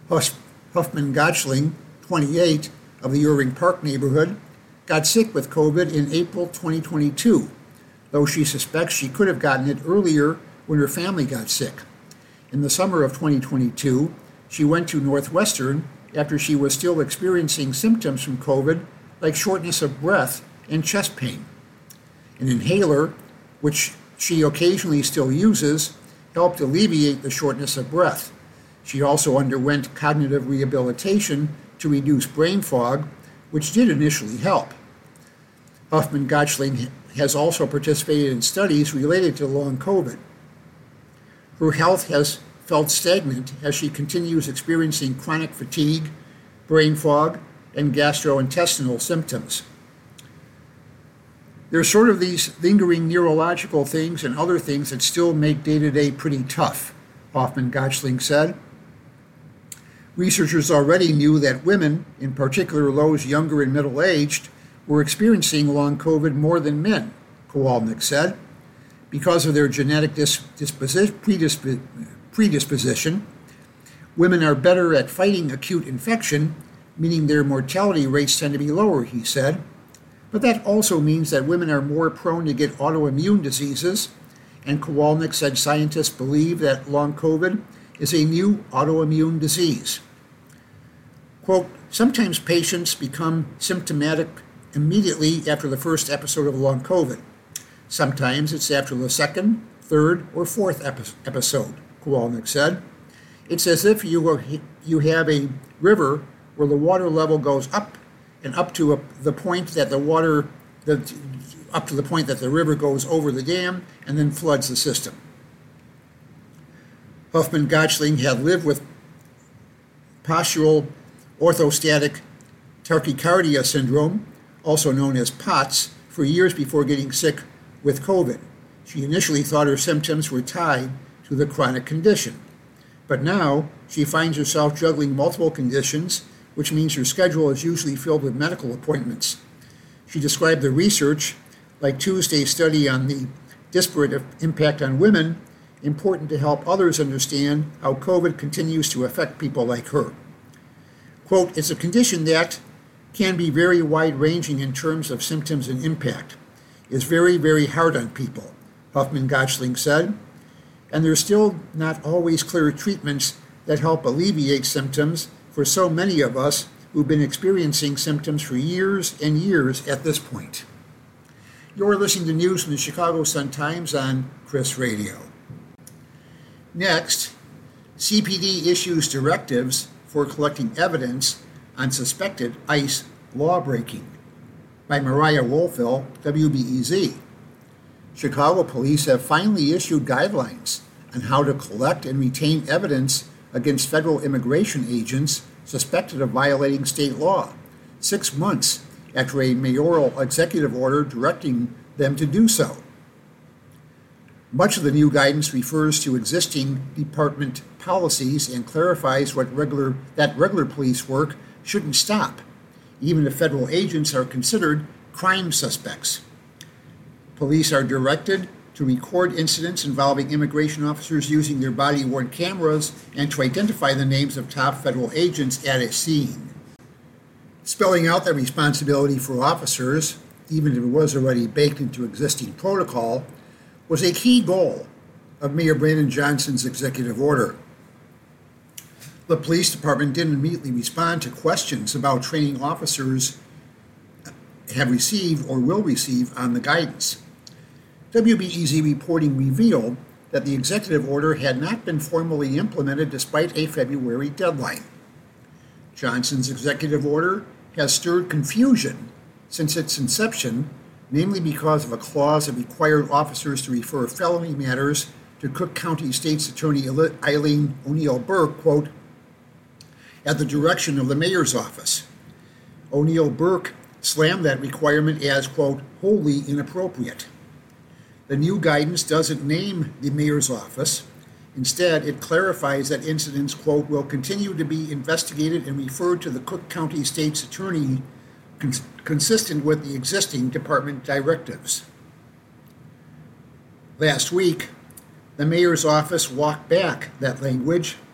Huffman Gotchling, 28, of the Irving Park neighborhood, got sick with COVID in April 2022, though she suspects she could have gotten it earlier when her family got sick. In the summer of 2022, she went to Northwestern after she was still experiencing symptoms from COVID like shortness of breath and chest pain. An inhaler, which she occasionally still uses, helped alleviate the shortness of breath. She also underwent cognitive rehabilitation to reduce brain fog, which did initially help. Huffman Gotchling has also participated in studies related to long COVID. Her health has felt stagnant as she continues experiencing chronic fatigue, brain fog, and gastrointestinal symptoms. There's sort of these lingering neurological things and other things that still make day-to-day pretty tough, Huffman Gotchling said. Researchers already knew that women, in particular those younger and middle-aged, were experiencing long COVID more than men, Kowalnik said. Because of their genetic predisposition, women are better at fighting acute infection, meaning their mortality rates tend to be lower, he said. But that also means that women are more prone to get autoimmune diseases, and Kowalnik said scientists believe that long COVID is a new autoimmune disease. Quote, sometimes patients become symptomatic immediately after the first episode of long COVID. Sometimes it's after the second, third, or fourth episode, Kowalnik said. It's as if you have a river where the water level goes up and up to the point that the river goes over the dam and then floods the system. Huffman Gotchling had lived with postural orthostatic tachycardia syndrome, also known as POTS, for years before getting sick with COVID. She initially thought her symptoms were tied to the chronic condition, but now she finds herself juggling multiple conditions, which means her schedule is usually filled with medical appointments. She described the research, like Tuesday's study on the disparate impact on women, important to help others understand how COVID continues to affect people like her. Quote, it's a condition that can be very wide-ranging in terms of symptoms and impact. It's very, very hard on people, Huffman Gotchling said, and there's still not always clear treatments that help alleviate symptoms for so many of us who've been experiencing symptoms for years and years at this point. You're listening to news from the Chicago Sun-Times on Chris Radio. Next, CPD issues directives for collecting evidence on suspected ICE lawbreaking, by Mariah Woolfill, WBEZ. Chicago police have finally issued guidelines on how to collect and retain evidence against federal immigration agents suspected of violating state law, 6 months after a mayoral executive order directing them to do so. Much of the new guidance refers to existing department policies and clarifies that regular police work shouldn't stop, even if federal agents are considered crime suspects. Police are directed to record incidents involving immigration officers using their body-worn cameras and to identify the names of top federal agents at a scene. Spelling out that responsibility for officers, even if it was already baked into existing protocol, was a key goal of Mayor Brandon Johnson's executive order. The police department didn't immediately respond to questions about training officers have received or will receive on the guidance. WBEZ reporting revealed that the executive order had not been formally implemented despite a February deadline. Johnson's executive order has stirred confusion since its inception, namely because of a clause that required officers to refer felony matters to Cook County State's Attorney Eileen O'Neill Burke, quote, at the direction of the mayor's office. O'Neill Burke slammed that requirement as, quote, wholly inappropriate. The new guidance doesn't name the mayor's office. Instead, it clarifies that incidents, quote, will continue to be investigated and referred to the Cook County State's Attorney consistent with the existing department directives. Last week, the mayor's office walked back that language,